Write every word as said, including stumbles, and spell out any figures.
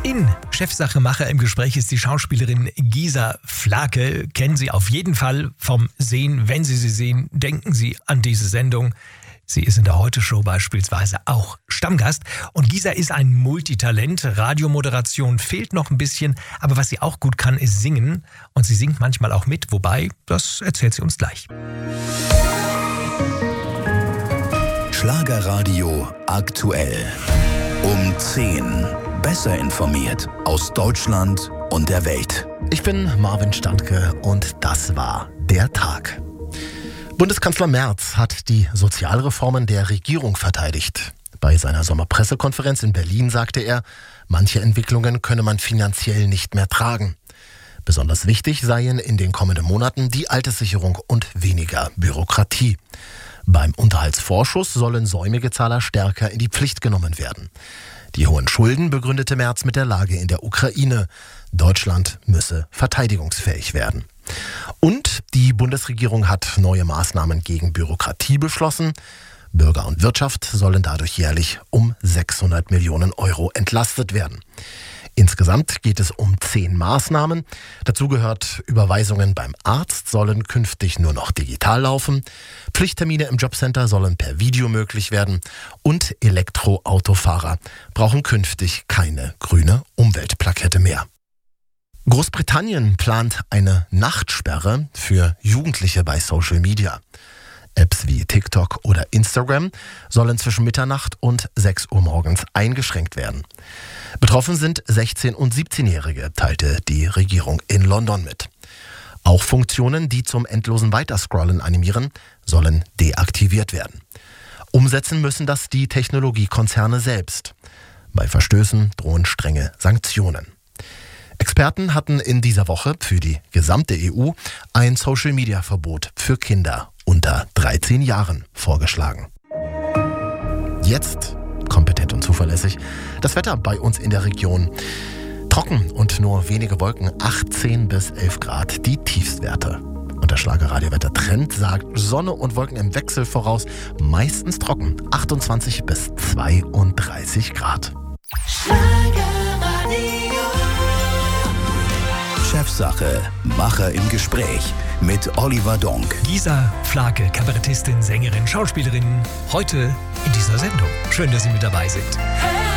In Chefsache Macher im Gespräch ist die Schauspielerin Gisa Flake. Kennen Sie auf jeden Fall vom Sehen. Wenn Sie sie sehen, denken Sie an diese Sendung. Sie ist in der Heute-Show beispielsweise auch Stammgast. Und Gisa ist ein Multitalent. Radiomoderation fehlt noch ein bisschen. Aber was sie auch gut kann, ist singen. Und sie singt manchmal auch mit. Wobei, das erzählt sie uns gleich. Schlagerradio aktuell. Um zehn. Besser informiert aus Deutschland und der Welt. Ich bin Marvin Standke und das war der Tag. Bundeskanzler Merz hat die Sozialreformen der Regierung verteidigt. Bei seiner Sommerpressekonferenz in Berlin sagte er, manche Entwicklungen könne man finanziell nicht mehr tragen. Besonders wichtig seien in den kommenden Monaten die Alterssicherung und weniger Bürokratie. Beim Unterhaltsvorschuss sollen säumige Zahler stärker in die Pflicht genommen werden. Die hohen Schulden begründete Merz mit der Lage in der Ukraine. Deutschland müsse verteidigungsfähig werden. Und die Bundesregierung hat neue Maßnahmen gegen Bürokratie beschlossen. Bürger und Wirtschaft sollen dadurch jährlich um sechshundert Millionen Euro entlastet werden. Insgesamt geht es um zehn Maßnahmen. Dazu gehört, Überweisungen beim Arzt sollen künftig nur noch digital laufen. Pflichttermine im Jobcenter sollen per Video möglich werden. Und Elektroautofahrer brauchen künftig keine grüne Umweltplakette mehr. Großbritannien plant eine Nachtsperre für Jugendliche bei Social Media. Apps wie TikTok oder Instagram sollen zwischen Mitternacht und sechs Uhr morgens eingeschränkt werden. Betroffen sind sechzehn- und siebzehnjährige, teilte die Regierung in London mit. Auch Funktionen, die zum endlosen Weiterscrollen animieren, sollen deaktiviert werden. Umsetzen müssen das die Technologiekonzerne selbst. Bei Verstößen drohen strenge Sanktionen. Experten hatten in dieser Woche für die gesamte E U ein Social-Media-Verbot für Kinder unter dreizehn Jahren vorgeschlagen. Jetzt, kompetent und zuverlässig, das Wetter bei uns in der Region. Trocken und nur wenige Wolken, achtzehn bis elf Grad, die Tiefstwerte. Und der Schlagerradiowetter-Trend sagt Sonne und Wolken im Wechsel voraus, meistens trocken, achtundzwanzig bis zweiunddreißig Grad. Chefsache Macher im Gespräch mit Oliver Donk. Gisa Flake, Kabarettistin, Sängerin, Schauspielerin, heute in dieser Sendung. Schön, dass Sie mit dabei sind.